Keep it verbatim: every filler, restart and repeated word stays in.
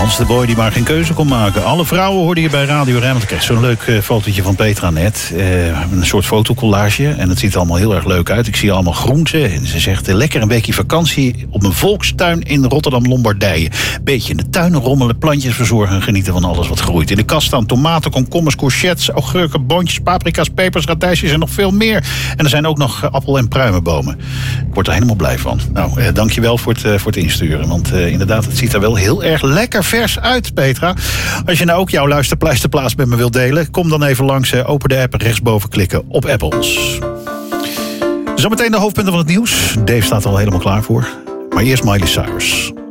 Hans de Boy die maar geen keuze kon maken. Alle vrouwen hoorden je bij Radio Rijnmond. Ik kreeg zo'n leuk uh, fotootje van Petra net. Uh, een soort fotocollage. En het ziet er allemaal heel erg leuk uit. Ik zie allemaal groenten. En ze zegt, uh, lekker een weekje vakantie op een volkstuin in Rotterdam-Lombardije. Beetje in de tuin rommelen, plantjes verzorgen en genieten van alles wat groeit. In de kast staan tomaten, komkommers, courgettes, augurken, boontjes, paprika's, pepers, radijsjes en nog veel meer. En er zijn ook nog uh, appel- en pruimenbomen. Ik word er helemaal blij van. Nou, uh, dankjewel voor het, uh, voor het insturen. Want uh, inderdaad, het ziet er wel heel erg lekker vers uit, Petra. Als je nou ook jouw luisterpleisterplaats met me wilt delen, kom dan even langs, uh, open de app, rechtsboven klikken op Apples. Zometeen de hoofdpunten van het nieuws. Dave staat er al helemaal klaar voor. Maar eerst Miley Cyrus.